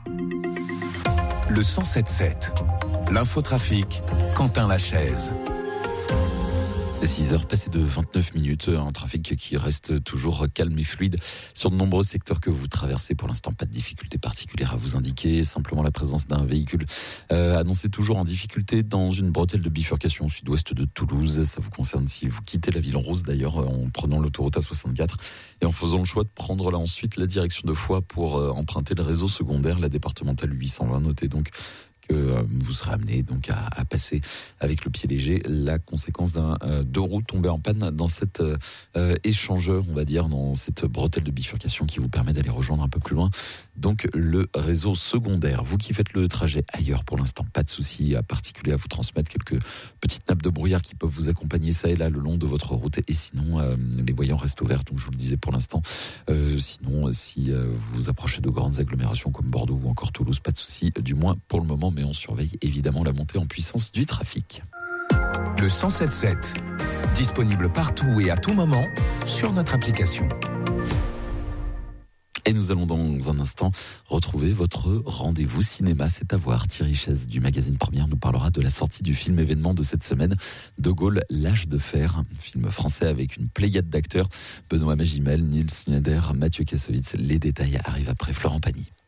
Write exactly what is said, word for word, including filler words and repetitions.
Le cent sept sept. L'infotrafic, Quentin Lachaise. six heures passées de vingt-neuf minutes, un trafic qui reste toujours calme et fluide sur de nombreux secteurs que vous traversez. Pour l'instant, pas de difficulté particulière à vous indiquer, simplement la présence d'un véhicule euh, annoncé toujours en difficulté dans une bretelle de bifurcation au sud-ouest de Toulouse. Ça vous concerne si vous quittez la ville rose d'ailleurs en prenant l'autoroute A soixante-quatre et en faisant le choix de prendre là ensuite la direction de Foix pour euh, emprunter le réseau secondaire, la départementale huit cent vingt. Notez donc que euh, vous serez amené donc à, à passer avec le pied léger, la conséquence d'un euh, deux roues tombé en panne dans cet euh, échangeur, on va dire, dans cette bretelle de bifurcation qui vous permet d'aller rejoindre un peu plus loin donc le réseau secondaire. Vous qui faites le trajet ailleurs, pour l'instant, pas de souci à particulier à vous transmettre, quelques petites nappes de brouillard qui peuvent vous accompagner ça et là le long de votre route, et sinon euh, les voyants restent ouverts, donc je vous le disais pour l'instant. Euh, sinon, si euh, vous vous approchez de grandes agglomérations comme Bordeaux ou encore Toulouse, pas de souci, du moins pour le moment, mais on surveille évidemment la montée en puissance du trafic. Le cent sept sept, disponible partout et à tout moment sur notre application. Et nous allons dans un instant retrouver votre rendez-vous cinéma. C'est à voir. Thierry Chaise du magazine Première nous parlera de la sortie du film événement de cette semaine, De Gaulle, l'âge de fer. Un film français avec une pléiade d'acteurs. Benoît Magimel, Nils Schneider, Mathieu Kassovitz. Les détails arrivent après Florent Pagny.